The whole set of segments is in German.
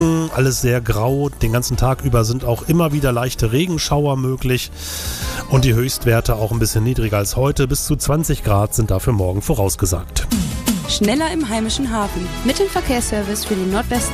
Alles sehr grau. Den ganzen Tag über sind auch immer wieder leichte Regenschauer möglich. Und die Höchstwerte auch ein bisschen niedriger als heute. Bis zu 20 Grad sind dafür morgen vorausgesagt. Schneller im heimischen Hafen. Mit dem Verkehrsservice für den Nordwesten.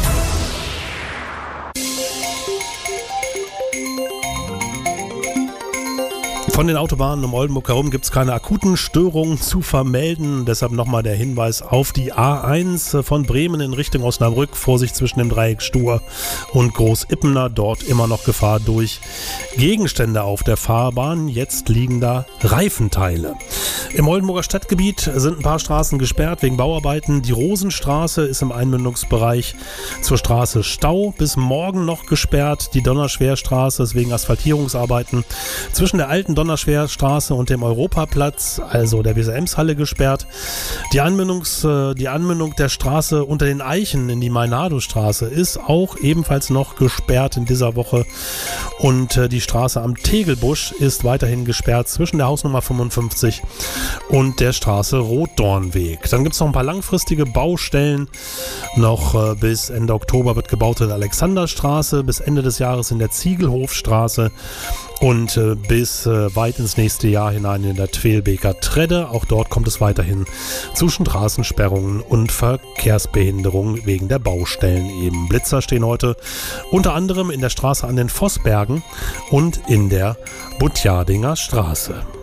Von den Autobahnen um Oldenburg herum gibt es keine akuten Störungen zu vermelden. Deshalb nochmal der Hinweis auf die A1 von Bremen in Richtung Osnabrück. Vorsicht zwischen dem Dreieck Stur und Groß-Ippener. Dort immer noch Gefahr durch Gegenstände auf der Fahrbahn. Jetzt liegen da Reifenteile. Im Oldenburger Stadtgebiet sind ein paar Straßen gesperrt wegen Bauarbeiten. Die Rosenstraße ist im Einmündungsbereich zur Straße Stau bis morgen noch gesperrt. Die Donnerschwerstraße ist wegen Asphaltierungsarbeiten zwischen der alten Donnerschwerstraße und dem Europaplatz, also der Weser-Ems-Halle, gesperrt. Die Anmündung der Straße unter den Eichen in die Mainado-Straße ist auch ebenfalls noch gesperrt in dieser Woche. Und die Straße am Tegelbusch ist weiterhin gesperrt zwischen der Hausnummer 55 und der Straße Rotdornweg. Dann gibt es noch ein paar langfristige Baustellen. Noch bis Ende Oktober wird gebaut in der Alexanderstraße, bis Ende des Jahres in der Ziegelhofstraße und bis weit ins nächste Jahr hinein in der Twelbeker Tredde. Auch dort kommt es weiterhin zu Straßensperrungen und Verkehrsbehinderungen wegen der Baustellen eben. Blitzer stehen heute unter anderem in der Straße an den Vossbergen und in der Butjardinger Straße.